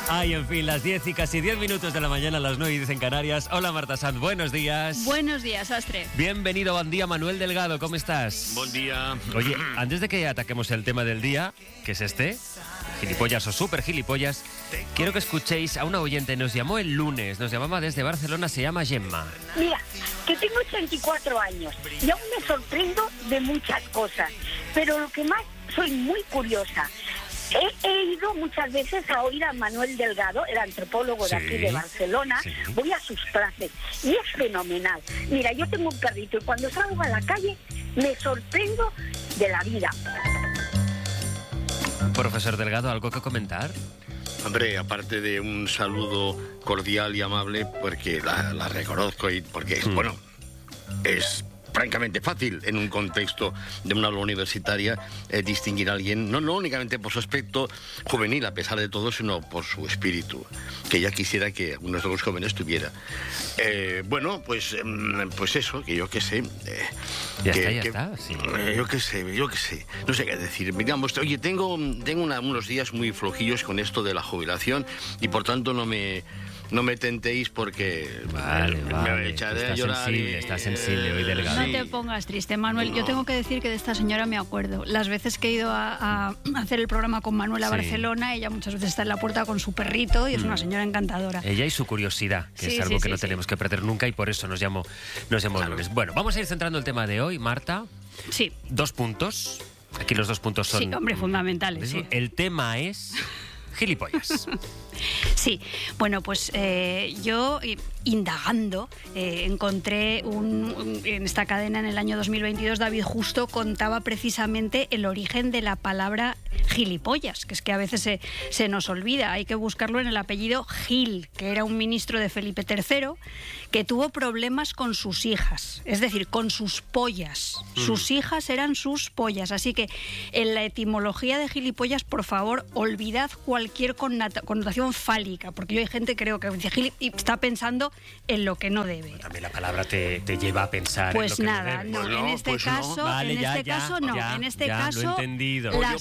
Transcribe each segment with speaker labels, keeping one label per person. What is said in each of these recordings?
Speaker 1: Ay, en fin, las 10 y casi 10 minutos de la mañana, las 9 y 10 en Canarias. Hola, Marta Sanz, buenos días.
Speaker 2: Buenos días, Astre.
Speaker 1: Bienvenido, buen día, Manuel Delgado, ¿cómo estás?
Speaker 3: Buen día.
Speaker 1: Oye, antes de que ataquemos el tema del día, que es gilipollas o super gilipollas, quiero que escuchéis a una oyente, nos llamó el lunes, nos llamaba desde Barcelona, se llama Gemma.
Speaker 4: Mira, que tengo 84 años y aún me sorprendo de muchas cosas, pero lo que más soy muy curiosa. He ido muchas veces a oír a Manuel Delgado, el antropólogo de aquí de Barcelona, voy a sus clases y es fenomenal. Mira, yo tengo un perrito y cuando salgo a la calle me sorprendo de la vida.
Speaker 1: Profesor Delgado, ¿algo que comentar?
Speaker 3: Hombre, aparte de un saludo cordial y amable, porque la reconozco y porque, bueno, es francamente fácil en un contexto de una aula universitaria distinguir a alguien, no únicamente por su aspecto juvenil, a pesar de todo, sino por su espíritu, que ya quisiera que algunos de los jóvenes tuviera. Bueno, pues eso, que yo qué sé.
Speaker 1: Ya está, sí.
Speaker 3: Yo qué sé, no sé qué decir. Digamos, oye, tengo unos días muy flojillos con esto de la jubilación y por tanto no me tentéis porque me echaré a llorar.
Speaker 1: Está sensible hoy, Delgado.
Speaker 2: No te pongas triste, Manuel. Yo tengo que decir que de esta señora me acuerdo. Las veces que he ido a hacer el programa con Manuel a Barcelona, ella muchas veces está en la puerta con su perrito y es una señora encantadora.
Speaker 1: Ella y su curiosidad, que es algo que no tenemos que perder nunca y por eso nos llamó el lunes. Bueno, vamos a ir centrando el tema de hoy, Marta.
Speaker 2: Sí.
Speaker 1: 2 puntos. Aquí los 2 puntos son...
Speaker 2: Sí, hombre, fundamentales. Sí.
Speaker 1: El tema es gilipollas.
Speaker 2: Sí, bueno, pues yo indagando encontré en esta cadena en el año 2022, David Justo contaba precisamente el origen de la palabra gilipollas, que es que a veces se nos olvida, hay que buscarlo en el apellido Gil, que era un ministro de Felipe III, que tuvo problemas con sus hijas, es decir, con sus pollas. Sus hijas eran sus pollas, así que en la etimología de gilipollas, por favor, olvidad cualquier connotación fálica, porque yo hay gente creo que dice gil y está pensando en lo que no debe.
Speaker 1: También la palabra te lleva a pensar
Speaker 2: pues
Speaker 1: en lo
Speaker 2: nada,
Speaker 1: que no debe.
Speaker 2: no, en este caso,
Speaker 1: Vale,
Speaker 2: en este caso no, en este caso
Speaker 1: lo he entendido.
Speaker 2: las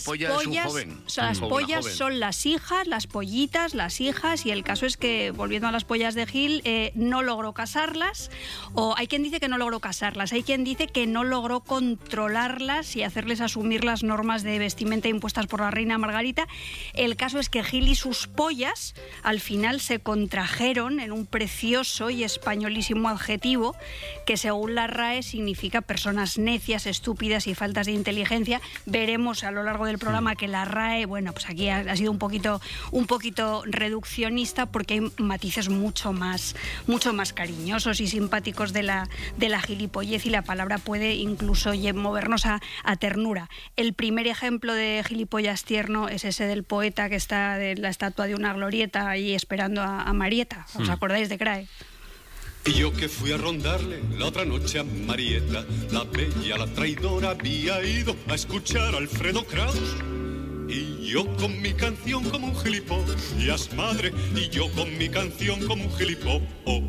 Speaker 2: pollas son las hijas, las pollitas, las hijas, y el caso es que, volviendo a las pollas de Gil, no logró casarlas, o hay quien dice que no logró casarlas, hay quien dice que no logró controlarlas y hacerles asumir las normas de vestimenta impuestas por la reina Margarita. El caso es que Gil y sus pollas al final se contrajeron en un precioso y españolísimo adjetivo que, según la RAE, significa personas necias, estúpidas y faltas de inteligencia. Veremos a lo largo del programa que la RAE, bueno, pues aquí ha sido un poquito reduccionista, porque hay matices mucho más cariñosos y simpáticos de la gilipollez, y la palabra puede incluso movernos a ternura. El primer ejemplo de gilipollas tierno es ese del poeta que está de la estatua de una glorieta ahí esperando a Marieta. ¿Os acordáis de Crae?
Speaker 5: Y yo que fui a rondarle la otra noche a Marieta, la bella, la traidora, había ido a escuchar a Alfredo Kraus. Y yo con mi canción como un gilipollas, madre, y yo con mi canción como un gilipollas.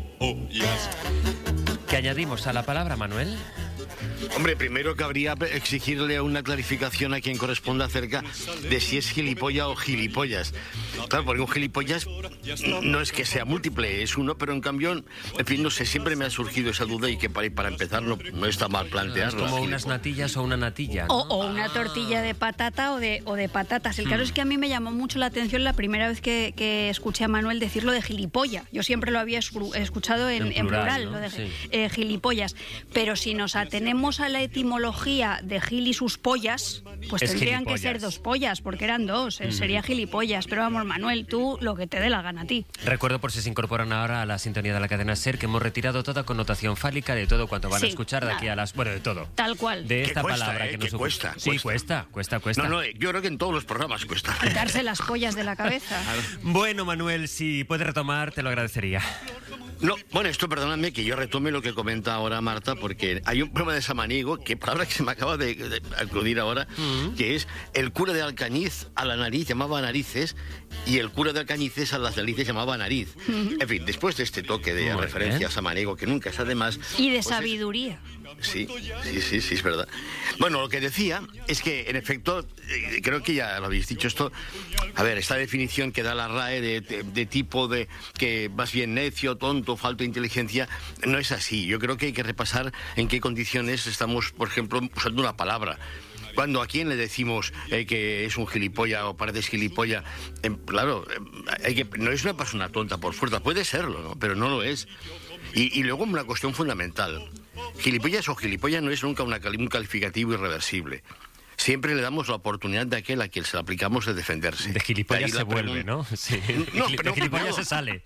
Speaker 1: ¿Qué añadimos a la palabra, Manuel?
Speaker 3: Hombre, primero cabría exigirle una clarificación a quien corresponda acerca de si es gilipollas o gilipollas. Claro, porque un gilipollas no es que sea múltiple, es uno, pero en cambio, en fin, no sé, siempre me ha surgido esa duda y que para empezar no está mal plantearlo.
Speaker 1: Es como unas natillas o una natilla, ¿no?
Speaker 2: O una tortilla de patata o de patatas. El caso es que a mí me llamó mucho la atención la primera vez que escuché a Manuel decirlo de gilipolla. Yo siempre lo había escuchado en plural, ¿no? Lo de gilipollas. Pero si nos atenemos a la etimología de Gil y sus pollas, pues tendrían que ser 2 pollas, porque eran 2, sería gilipollas. Pero vamos, Manuel, tú lo que te dé la gana a ti.
Speaker 1: Recuerdo, por si se incorporan ahora a la sintonía de la cadena SER, que hemos retirado toda connotación fálica de todo cuanto van a escuchar de aquí a las... Bueno, de todo.
Speaker 2: Tal cual.
Speaker 1: De esta
Speaker 3: cuesta,
Speaker 1: palabra que nos
Speaker 3: cuesta.
Speaker 1: Sí, cuesta.
Speaker 3: No, yo creo que en todos los programas cuesta.
Speaker 2: Quitarse las pollas de la cabeza.
Speaker 1: Bueno, Manuel, si puedes retomar, te lo agradecería.
Speaker 3: No, bueno, esto perdóname que yo retome lo que comenta ahora Marta, porque hay un problema de Samaniego, que palabra que se me acaba de acudir ahora, que es el cura de Alcañiz a la nariz llamaba narices y el cura de Alcañices a las narices llamaba nariz. En fin, después de este toque de referencia a Samaniego, que nunca está de más...
Speaker 2: Y de sabiduría.
Speaker 3: Sí, es verdad. Bueno, lo que decía es que, en efecto, creo que ya lo habéis dicho esto. A ver, esta definición que da la RAE de tipo de que más bien necio, tonto, falta de inteligencia, no es así. Yo creo que hay que repasar en qué condiciones estamos, por ejemplo, usando una palabra. Cuando a quién le decimos que es un gilipollas o pareces gilipollas, claro, no es una persona tonta por fuerza, puede serlo, ¿no? Pero no lo es. Y luego una cuestión fundamental. Gilipollas o gilipollas no es nunca un calificativo irreversible. Siempre le damos la oportunidad de aquel a quien se la aplicamos de defenderse.
Speaker 1: De gilipollas se vuelve, ¿no? Sí. De gilipollas se sale.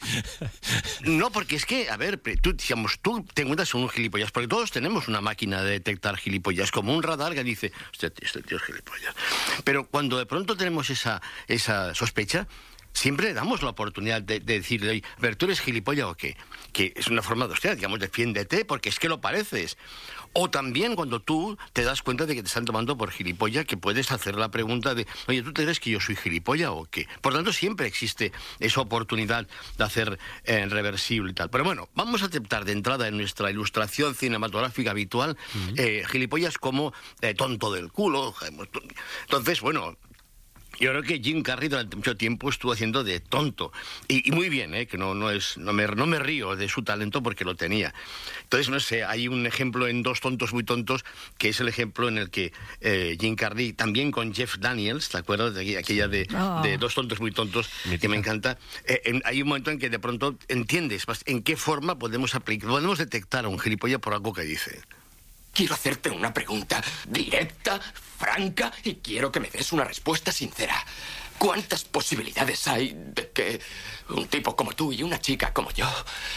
Speaker 3: No, porque es que, a ver, tú te encuentras con un gilipollas, porque todos tenemos una máquina de detectar gilipollas, como un radar que dice, este tío es gilipollas. Pero cuando de pronto tenemos esa sospecha, siempre le damos la oportunidad de decirle, a ver, ¿tú eres gilipollas o qué? Que es una forma de hostia, digamos, defiéndete porque es que lo pareces. O también cuando tú te das cuenta de que te están tomando por gilipollas, que puedes hacer la pregunta de, oye, ¿tú te crees que yo soy gilipollas o qué? Por tanto, siempre existe esa oportunidad de hacer reversible y tal. Pero bueno, vamos a aceptar de entrada en nuestra ilustración cinematográfica habitual gilipollas como tonto del culo. Entonces, bueno... Yo creo que Jim Carrey durante mucho tiempo estuvo haciendo de tonto. Y muy bien, que no me río de su talento porque lo tenía. Entonces, no sé, hay un ejemplo en Dos tontos muy tontos, que es el ejemplo en el que Jim Carrey, también con Jeff Daniels, ¿te acuerdas? De aquella de Dos tontos muy tontos, que me encanta. Hay un momento en que de pronto entiendes en qué forma podemos detectar a un gilipollas por algo que dice.
Speaker 6: Quiero hacerte una pregunta directa, franca, y quiero que me des una respuesta sincera. ¿Cuántas posibilidades hay de que un tipo como tú y una chica como yo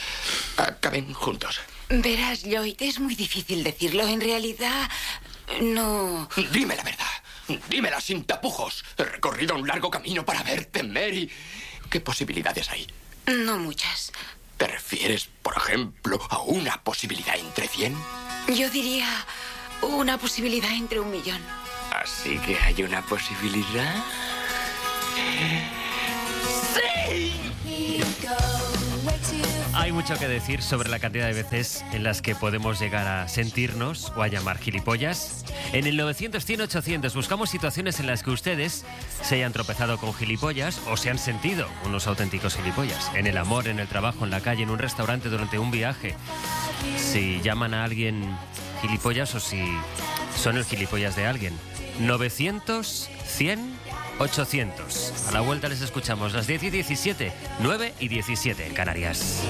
Speaker 6: acaben juntos?
Speaker 7: Verás, Lloyd, es muy difícil decirlo. En realidad, no...
Speaker 6: Dime la verdad. Dímela sin tapujos. He recorrido un largo camino para verte, Mary. ¿Qué posibilidades hay?
Speaker 7: No muchas.
Speaker 6: ¿Te refieres, por ejemplo, a una posibilidad entre 100?
Speaker 7: Yo diría una posibilidad entre 1.000.000.
Speaker 6: ¿Así que hay una posibilidad? ¡Sí!
Speaker 1: Hay mucho que decir sobre la cantidad de veces en las que podemos llegar a sentirnos o a llamar gilipollas. En el 900-100-800 buscamos situaciones en las que ustedes se hayan tropezado con gilipollas o se han sentido unos auténticos gilipollas. En el amor, en el trabajo, en la calle, en un restaurante, durante un viaje. Si llaman a alguien gilipollas o si son el gilipollas de alguien. 900-100-800. A la vuelta les escuchamos las 10:17, 9:17 en Canarias.